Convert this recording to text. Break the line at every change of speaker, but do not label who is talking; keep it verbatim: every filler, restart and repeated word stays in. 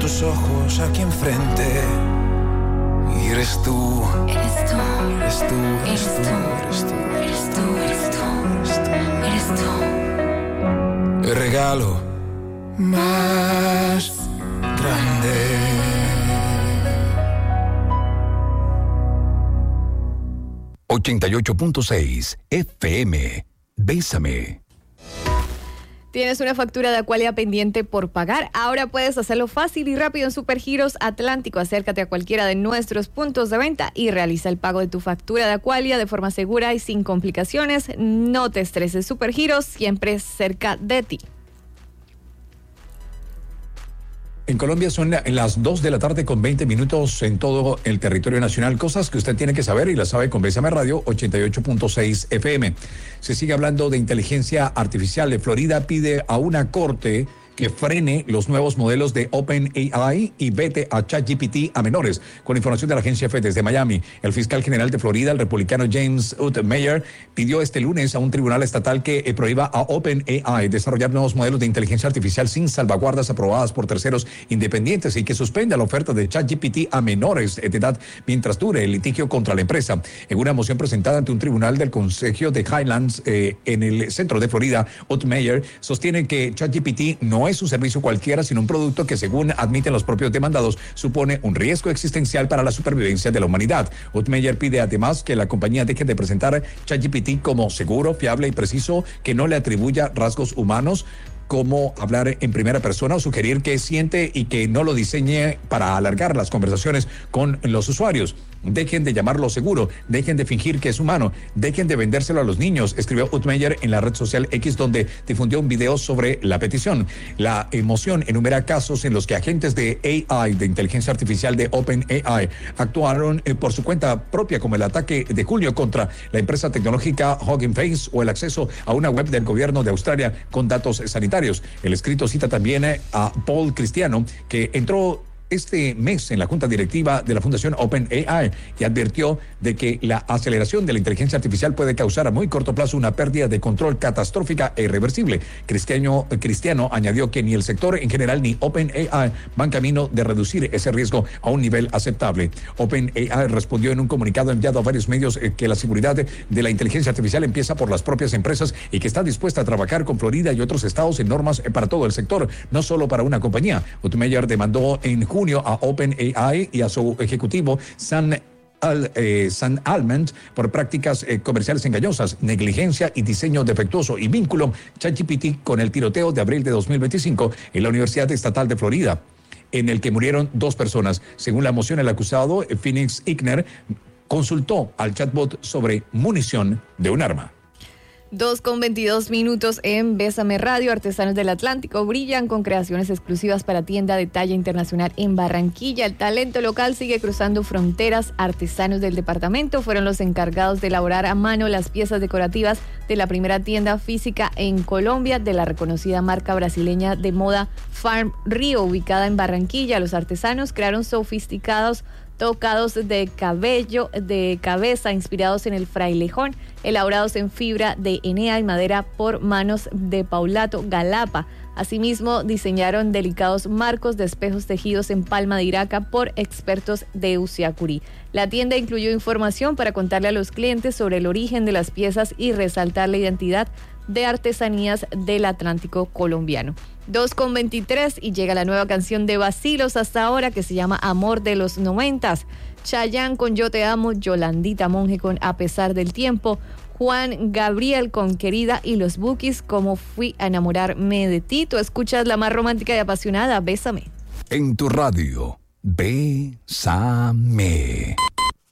tus ojos aquí enfrente. Y eres tú.
Eres tú.
Eres tú. Eres tú. Eres tú.
Eres tú. Eres tú. Eres tú.
El regalo más grande.
ochenta y ocho punto seis F M. Bésame.
¿Tienes una factura de Aqualia pendiente por pagar? Ahora puedes hacerlo fácil y rápido en Supergiros Atlántico. Acércate a cualquiera de nuestros puntos de venta y realiza el pago de tu factura de Aqualia de forma segura y sin complicaciones. No te estreses, Supergiros siempre cerca de ti.
En Colombia son las dos de la tarde con veinte minutos en todo el territorio nacional. Cosas que usted tiene que saber y las sabe con Bésame Radio ochenta y ocho punto seis F M. Se sigue hablando de inteligencia artificial. Florida pide a una corte que frene los nuevos modelos de OpenAI y vete a ChatGPT a menores. Con información de la agencia F desde Miami, el fiscal general de Florida, el republicano James Utmeyer, pidió este lunes a un tribunal estatal que eh, prohíba a OpenAI desarrollar nuevos modelos de inteligencia artificial sin salvaguardas aprobadas por terceros independientes y que suspenda la oferta de ChatGPT a menores de edad mientras dure el litigio contra la empresa. En una moción presentada ante un tribunal del Consejo de Highlands eh, en el centro de Florida, Utmeyer sostiene que ChatGPT no No es un servicio cualquiera, sino un producto que, según admiten los propios demandados, supone un riesgo existencial para la supervivencia de la humanidad. Utmeyer pide además que la compañía deje de presentar ChatGPT como seguro, fiable y preciso, que no le atribuya rasgos humanos, como hablar en primera persona o sugerir qué siente y que no lo diseñe para alargar las conversaciones con los usuarios. Dejen de llamarlo seguro, dejen de fingir que es humano, dejen de vendérselo a los niños, escribió Utmeyer en la red social X, donde difundió un video sobre la petición. La emoción enumera casos en los que agentes de A I, de inteligencia artificial de OpenAI, actuaron eh, por su cuenta propia, como el ataque de julio contra la empresa tecnológica Hugging Face o el acceso a una web del gobierno de Australia con datos sanitarios. El escrito cita también eh, a Paul Cristiano, que entró este mes en la junta directiva de la Fundación OpenAI y advirtió de que la aceleración de la inteligencia artificial puede causar a muy corto plazo una pérdida de control catastrófica e irreversible. Cristiano, Cristiano añadió que ni el sector en general ni OpenAI van camino de reducir ese riesgo a un nivel aceptable. OpenAI respondió en un comunicado enviado a varios medios eh, que la seguridad de, de la inteligencia artificial empieza por las propias empresas y que está dispuesta a trabajar con Florida y otros estados en normas eh, para todo el sector, no solo para una compañía. Utmeyer demandó en junio a OpenAI y a su ejecutivo Sam Al, eh, Sam Altman por prácticas eh, comerciales engañosas, negligencia y diseño defectuoso y vínculo ChatGPT con el tiroteo de abril de dos mil veinticinco en la Universidad Estatal de Florida, en el que murieron dos personas. Según la moción, el acusado, Phoenix Igner, consultó al chatbot sobre munición de un arma.
dos con veintidós minutos en Bésame Radio. Artesanos del Atlántico brillan con creaciones exclusivas para tienda de talla internacional en Barranquilla. El talento local sigue cruzando fronteras. Artesanos del departamento fueron los encargados de elaborar a mano las piezas decorativas de la primera tienda física en Colombia de la reconocida marca brasileña de moda Farm Rio, ubicada en Barranquilla. Los artesanos crearon sofisticados tocados de cabello, de cabeza, inspirados en el frailejón, elaborados en fibra de Enea y madera por manos de Paulato Galapa. Asimismo, diseñaron delicados marcos de espejos tejidos en palma de iraca por expertos de Usiacurí. La tienda incluyó información para contarle a los clientes sobre el origen de las piezas y resaltar la identidad de artesanías del Atlántico colombiano. dos con veintitrés y llega la nueva canción de Bacilos hasta ahora que se llama Amor de los noventas. Chayanne con Yo Te Amo, Yolandita Monge con A Pesar del Tiempo, Juan Gabriel con Querida y los Bukis como Fui a Enamorarme de Ti. Tú escuchas la más romántica y apasionada, Bésame.
En tu radio, Bésame.